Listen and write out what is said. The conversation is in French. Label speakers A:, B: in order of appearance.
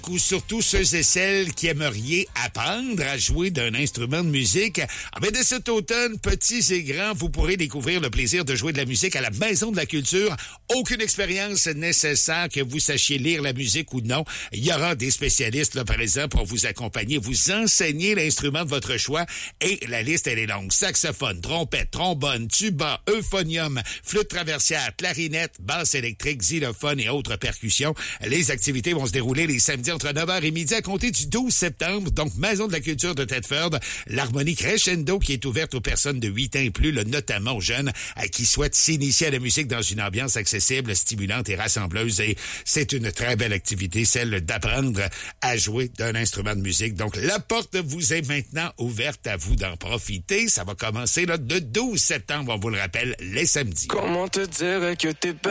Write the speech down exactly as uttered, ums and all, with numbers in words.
A: ou surtout ceux et celles qui aimeriez apprendre à jouer d'un instrument de musique. Ah ben, dès cet automne, petits et grands, vous pourrez découvrir le plaisir de jouer de la musique à la Maison de la Culture. Aucune expérience nécessaire, que vous sachiez lire la musique ou non. Il y aura des spécialistes là présents pour vous accompagner, vous enseigner l'instrument de votre choix. Et la liste, elle est longue. Saxophone, trompette, trombone, tuba, euphonium, flûte traversière, clarinette, basse électrique, xylophone et autres percussions. Les activités vont se dérouler les samedis entre neuf heures et midi à compter du douze septembre. Donc, Maison de la Culture de Thetford, l'harmonie Crescendo qui est ouverte aux personnes de huit ans et plus, là, notamment aux jeunes à qui souhaitent s'initier à la musique dans une ambiance accessible, stimulante et rassembleuse. Et c'est une très belle activité, celle d'apprendre à jouer d'un instrument de musique. Donc, la porte vous est maintenant ouverte, à vous d'en profiter. Ça va commencer là, le douze septembre, on vous le rappelle, les samedis.
B: Comment te dire que t'es